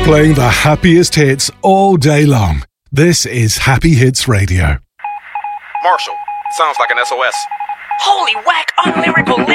Playing the happiest hits all day long. This is Happy Hits Radio. Marshall, sounds like an SOS. Holy whack, unlyrical